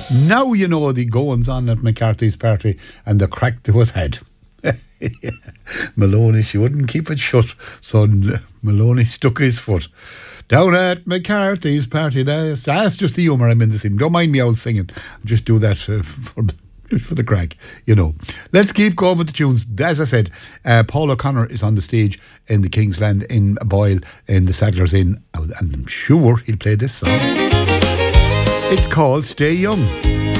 Now you know the goings on at McCarthy's party and the crack that was had. Maloney, she wouldn't keep it shut, so Maloney stuck his foot. Down at McCarthy's party. That's just the humour I'm in this. Don't mind me out singing. Just do that for the crack, you know. Let's keep going with the tunes. As I said, Paul O'Connor is on the stage in the Kingsland in Boyle in the Sadler's Inn, and I'm sure he'll play this song. It's called Stay Young.